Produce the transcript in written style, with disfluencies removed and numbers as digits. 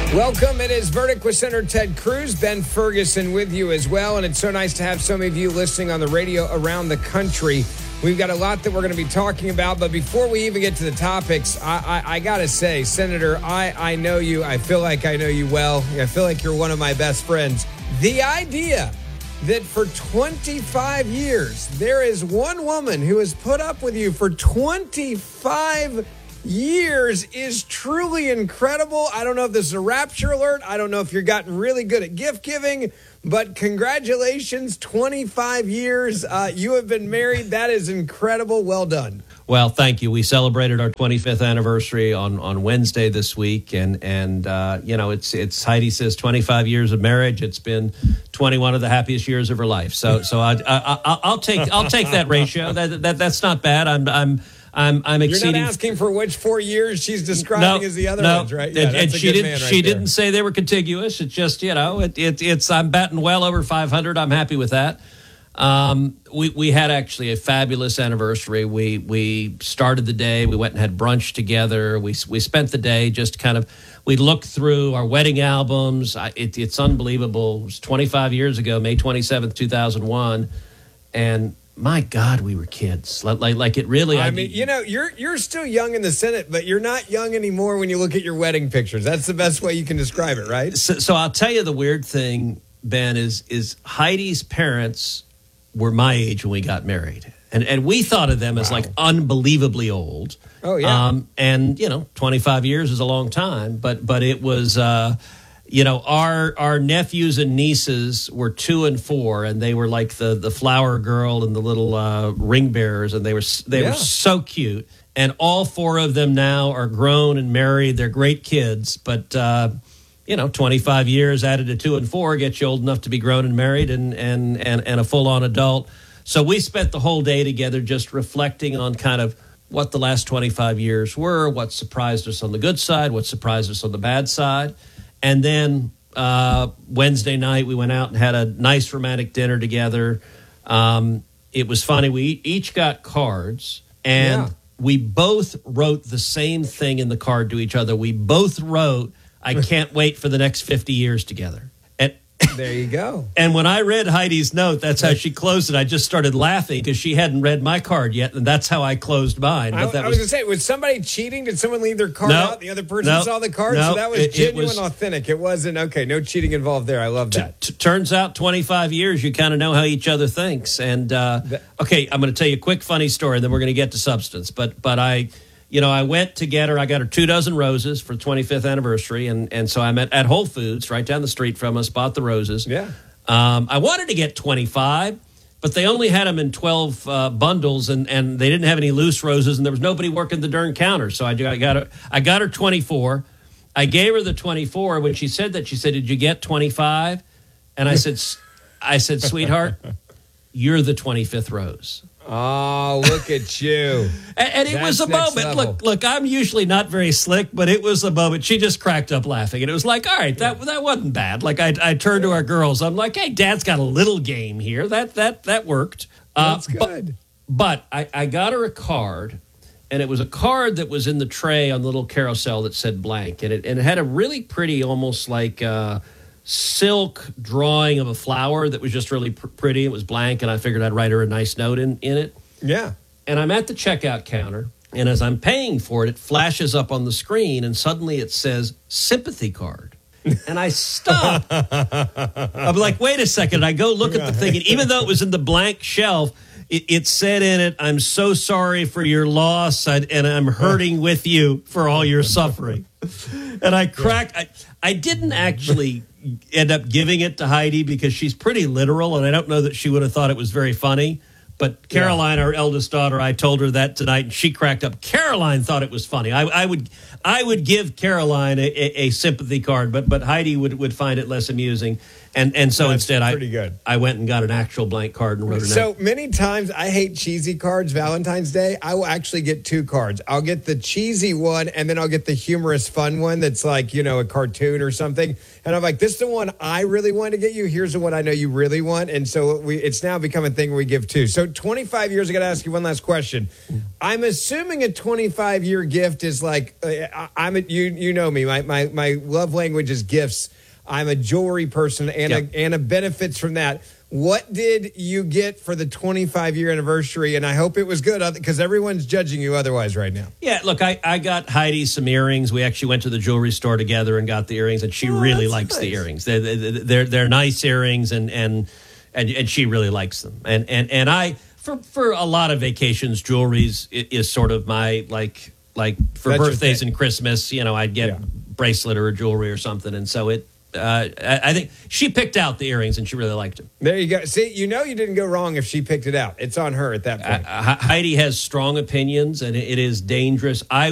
Welcome. It is Verdict with Senator Ted Cruz. Ben Ferguson with you as well. And it's so nice to have so many of you listening on the radio around the country. We've got a lot that we're going to be talking about. But before we even get to the topics, I got to say, Senator, I know you. I feel like I know you well. I feel like you're one of my best friends. The idea that for 25 years, there is one woman who has put up with you for 25 years is truly incredible. I don't know if this is a rapture alert. I don't know if you're gotten really good at gift giving, but congratulations, 25 years. You have been married. That is incredible. Well done. Well, thank you. We celebrated our 25th anniversary on Wednesday this week, and you know, it's Heidi says 25 years of marriage. It's been 21 of the happiest years of her life. So I'll take that ratio. That's not bad. I'm exceeding. You're not asking for which 4 years she's describing as the other ones, right? Yeah, and she didn't say they were contiguous. It's just, you know, it's I'm batting well over 500. I'm happy with that. We had actually a fabulous anniversary. We started the day. We went and had brunch together. We spent the day just kind of. We looked through our wedding albums. It's unbelievable. It was 25 years ago, May 27th, 2001, and. My God, we were kids. Like it really. I mean, you know, you're still young in the Senate, but you're not young anymore when you look at your wedding pictures. That's the best way you can describe it, right? So I'll tell you the weird thing, Ben, is Heidi's parents were my age when we got married, and we thought of them as like unbelievably old. Oh yeah. And you know, 25 years is a long time, but it was. You know, our nephews and nieces were 2 and 4, and they were like the flower girl and the little ring bearers, and they were so cute. And all 4 of them now are grown and married. They're great kids, but you know, 25 years added to 2 and 4 gets you old enough to be grown and married and a full on adult. So we spent the whole day together just reflecting on kind of what the last 25 years were, what surprised us on the good side, what surprised us on the bad side. And then Wednesday night, we went out and had a nice romantic dinner together. It was funny. We each got cards, and we both wrote the same thing in the card to each other. We both wrote, I can't wait for the next 50 years together. There you go. And when I read Heidi's note, that's how she closed it. I just started laughing because she hadn't read my card yet, and that's how I closed mine. I was going to say, was somebody cheating? Did someone leave their card out? The other person saw the card? So that was genuine, authentic. It wasn't, okay, no cheating involved there. I love that. Turns out 25 years, you kind of know how each other thinks. And, okay, I'm going to tell you a quick funny story, then we're going to get to substance. But I... You know, I went to get her. I got her 2 dozen roses for the 25th anniversary, and so I'm at Whole Foods right down the street from us, bought the roses. Yeah. I wanted to get 25, but they only had them in 12 bundles, and they didn't have any loose roses, and there was nobody working the darn counter. So I got her 24. I gave her the 24. When she said that, she said, "Did you get 25?" And I said, "Sweetheart, you're the 25th rose." Oh, look at you. And it was a moment. Look, I'm usually not very slick, but it was a moment. She just cracked up laughing. And it was like, all right, that wasn't bad. Like I turned to our girls. I'm like, hey, Dad's got a little game here. That worked. That's good. But I got her a card, and it was a card that was in the tray on the little carousel that said blank. And it had a really pretty, almost like silk drawing of a flower that was just really pretty. It was blank, and I figured I'd write her a nice note in it. Yeah. And I'm at the checkout counter, and as I'm paying for it, it flashes up on the screen, and suddenly it says sympathy card. And I stop. I'm like, wait a second. I go look at the thing, and even though it was in the blank shelf, it said in it, "I'm so sorry for your loss, and I'm hurting with you for all your suffering." And I cracked. I didn't actually end up giving it to Heidi because she's pretty literal, and I don't know that she would have thought it was very funny. But Caroline, our eldest daughter, I told her that tonight, and she cracked up. Caroline thought it was funny. I would give Caroline a sympathy card, but Heidi would find it less amusing. And so That's instead, pretty good. I went and got an actual blank card and wrote it So out. many times I hate cheesy cards. Valentine's Day, I will actually get 2 cards. I'll get the cheesy one, and then I'll get the humorous, fun one that's like, a cartoon or something. And I'm like, this is the one I really want to get you. Here's the one I know you really want. And so it's now become a thing where we give 2. So 25 years, I got to ask you one last question. I'm assuming a 25-year gift is like, you know me, my love language is gifts. I'm a jewelry person. Anna benefits from that. What did you get for the 25-year anniversary? And I hope it was good because everyone's judging you otherwise right now. Yeah, look, I got Heidi some earrings. We actually went to the jewelry store together and got the earrings, and she really likes the earrings. They're nice earrings, and she really likes them. And I for a lot of vacations, jewelry is sort of my like for That's birthdays and Christmas. I'd get a bracelet or a jewelry or something, and so it. I think she picked out the earrings and she really liked them. There you go. See, you didn't go wrong if she picked it out. It's on her at that point. Heidi has strong opinions, and it is dangerous. I